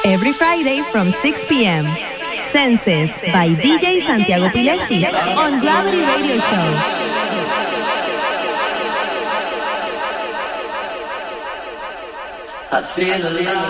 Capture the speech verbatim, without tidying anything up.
Every Friday from six p.m. Senses by D J Santiago Pileshi on Gravity Radio Show. I feel a little